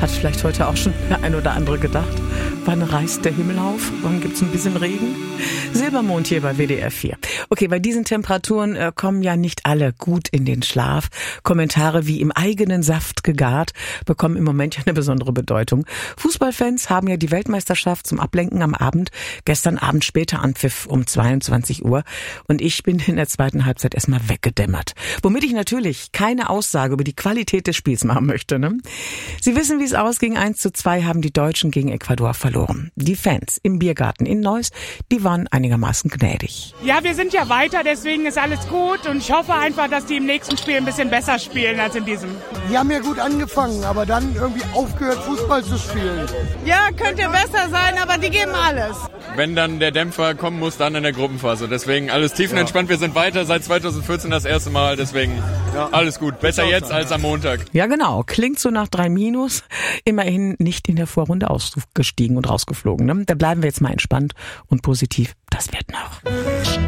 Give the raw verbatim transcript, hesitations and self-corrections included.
Hat vielleicht heute auch schon der ein oder andere gedacht. Wann reißt der Himmel auf? Wann gibt's ein bisschen Regen? Silbermond hier bei W D R vier. Okay, bei diesen Temperaturen äh, kommen ja nicht alle gut in den Schlaf. Kommentare wie im eigenen Saft gegart bekommen im Moment ja eine besondere Bedeutung. Fußballfans haben ja die Weltmeisterschaft zum Ablenken am Abend. Gestern Abend später Anpfiff um zweiundzwanzig Uhr. Und ich bin in der zweiten Halbzeit erstmal weggedämmert. Womit ich natürlich keine Aussage über die Qualität des Spiels machen möchte. Ne? Sie wissen, wie es ausging. eins zu zwei haben die Deutschen gegen Ecuador verloren. Die Fans im Biergarten in Neuss, die waren einigermaßen gnädig. Ja, wir sind ja weiter, deswegen ist alles gut und ich hoffe einfach, dass die im nächsten Spiel ein bisschen besser spielen als in diesem. Die haben ja gut angefangen, aber dann irgendwie aufgehört, Fußball zu spielen. Ja, könnte besser sein, aber die geben alles. Wenn dann der Dämpfer kommen muss, dann in der Gruppenphase. Deswegen alles tiefenentspannt. Wir sind weiter seit zweitausendvierzehn das erste Mal. Deswegen ja. Alles gut. Besser jetzt als am Montag. Ja, genau. Klingt so nach drei Minus. Immerhin nicht in der Vorrunde ausgestiegen und rausgeflogen. Ne? Da bleiben wir jetzt mal entspannt und positiv. Das wird noch.